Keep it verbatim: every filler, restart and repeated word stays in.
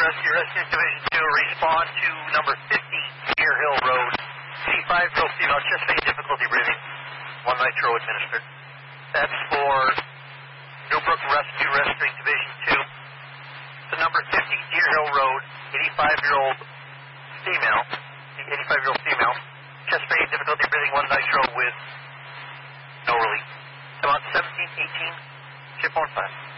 Rescue, Rescue Division two, respond to number fifty, Deer Hill Road. eighty-five-year-old female, chest pain, difficulty breathing. One nitro administered. That's for Newbrook Rescue, Rescue Division two. To number fifty, Deer Hill Road, eighty-five-year-old female, eighty-five-year-old female, chest pain, difficulty breathing, one nitro with no relief. About seventeen eighteen, ship on five.